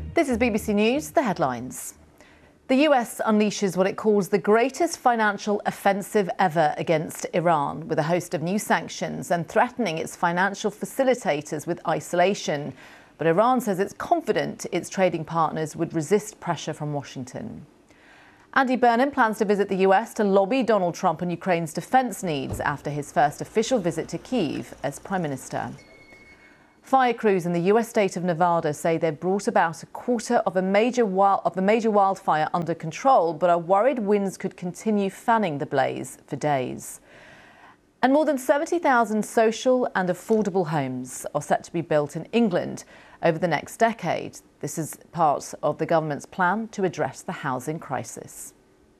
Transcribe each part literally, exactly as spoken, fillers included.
This is B B C News, the headlines. The U S unleashes what it calls the greatest financial offensive ever against Iran, with a host of new sanctions and threatening its financial facilitators with isolation. But Iran says it's confident its trading partners would resist pressure from Washington. Andy Burnham plans to visit the U S to lobby Donald Trump on Ukraine's defence needs after his first official visit to Kyiv as Prime Minister. Fire crews in the U S state of Nevada say they've brought about a quarter of a major wild, of the major wildfire under control, but are worried winds could continue fanning the blaze for days. And more than seventy thousand social and affordable homes are set to be built in England over the next decade. This is part of the government's plan to address the housing crisis.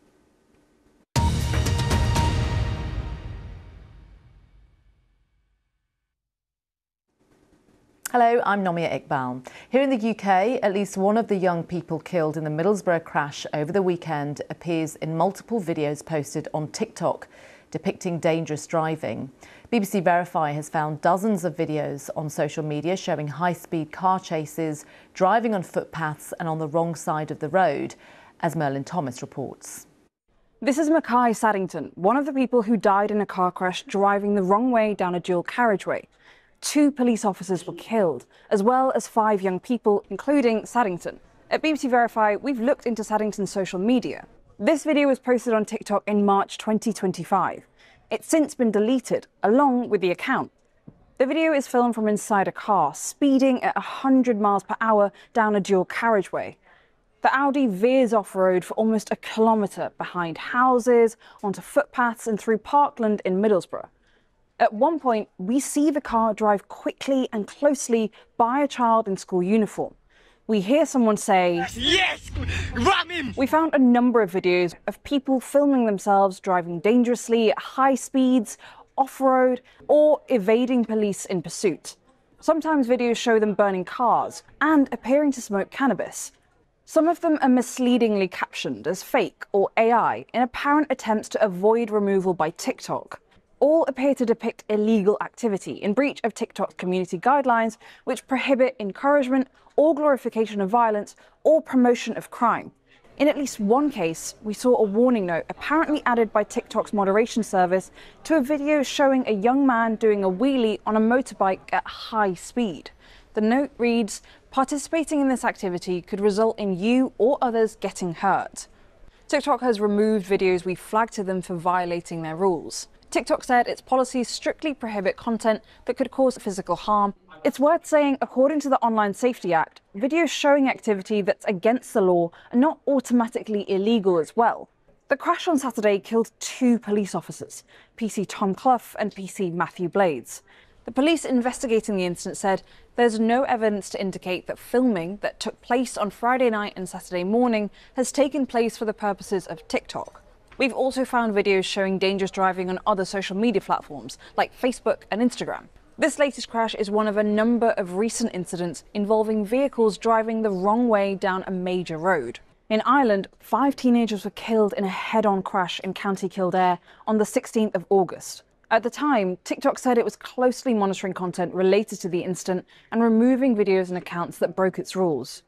Hello, I'm Nomia Iqbal. Here in the U K, at least one of the young people killed in the Middlesbrough crash over the weekend appears in multiple videos posted on TikTok depicting dangerous driving. B B C Verify has found dozens of videos on social media showing high-speed car chases, driving on footpaths and on the wrong side of the road, as Merlin Thomas reports. This is Mackay Saddington, one of the people who died in a car crash driving the wrong way down a dual carriageway. Two police officers were killed, as well as five young people, including Saddington. At B B C Verify, we've looked into Saddington's social media. This video was posted on TikTok in March twenty twenty-five. It's since been deleted, along with the account. The video is filmed from inside a car, speeding at one hundred miles per hour down a dual carriageway. The Audi veers off-road for almost a kilometre behind houses, onto footpaths and through parkland in Middlesbrough. At one point, we see the car drive quickly and closely by a child in school uniform. We hear someone say, "Yes, ram him!" We found a number of videos of people filming themselves driving dangerously at high speeds, off-road, or evading police in pursuit. Sometimes videos show them burning cars and appearing to smoke cannabis. Some of them are misleadingly captioned as fake or A I in apparent attempts to avoid removal by TikTok. All appear to depict illegal activity in breach of TikTok's community guidelines, which prohibit encouragement or glorification of violence or promotion of crime. In at least one case, we saw a warning note apparently added by TikTok's moderation service to a video showing a young man doing a wheelie on a motorbike at high speed. The note reads, "Participating in this activity could result in you or others getting hurt." TikTok has removed videos we flagged to them for violating their rules. TikTok said its policies strictly prohibit content that could cause physical harm. It's worth saying, according to the Online Safety Act, videos showing activity that's against the law are not automatically illegal as well. The crash on Saturday killed two police officers, P C Tom Clough and P C Matthew Blades. The police investigating the incident said there's no evidence to indicate that filming that took place on Friday night and Saturday morning has taken place for the purposes of TikTok. We've also found videos showing dangerous driving on other social media platforms like Facebook and Instagram. This latest crash is one of a number of recent incidents involving vehicles driving the wrong way down a major road. In Ireland, five teenagers were killed in a head-on crash in County Kildare on the sixteenth of August. At the time, TikTok said it was closely monitoring content related to the incident and removing videos and accounts that broke its rules.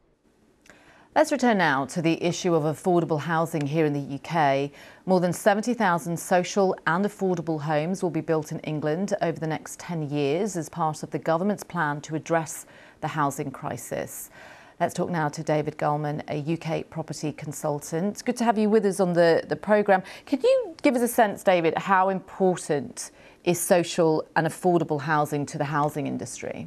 Let's return now to the issue of affordable housing here in the U K. More than seventy thousand social and affordable homes will be built in England over the next ten years as part of the government's plan to address the housing crisis. Let's talk now to David Gullman, a U K property consultant. It's good to have you with us on the, the programme. Could you give us a sense, David, how important is social and affordable housing to the housing industry?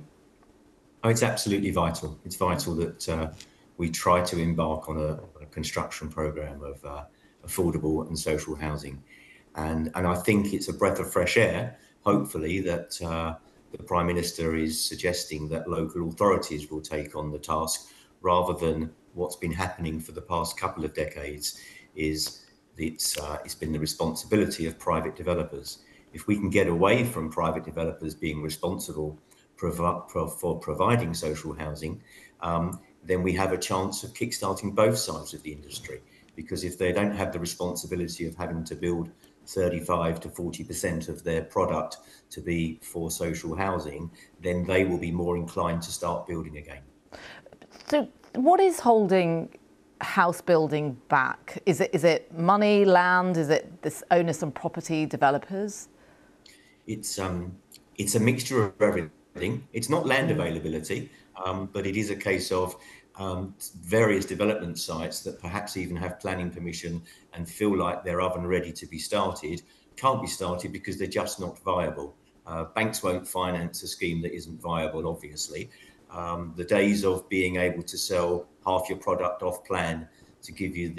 Oh, it's absolutely vital. It's vital that uh, we try to embark on a, a construction programme of uh, affordable and social housing. And, and I think it's a breath of fresh air, hopefully, that uh, the Prime Minister is suggesting that local authorities will take on the task rather than what's been happening for the past couple of decades is it's, uh, it's been the responsibility of private developers. If we can get away from private developers being responsible provi- pro- for providing social housing, um, then we have a chance of kickstarting both sides of the industry. Because if they don't have the responsibility of having to build thirty-five to forty percent of their product to be for social housing, then they will be more inclined to start building again. So what is holding house building back? Is it is it money, land? Is it this onus on property developers? It's um, it's a mixture of everything. It's not land availability, um, but it is a case of um, various development sites that perhaps even have planning permission and feel like they're oven ready to be started, can't be started because they're just not viable. Uh, banks won't finance a scheme that isn't viable, obviously. Um, the days of being able to sell half your product off plan to give you the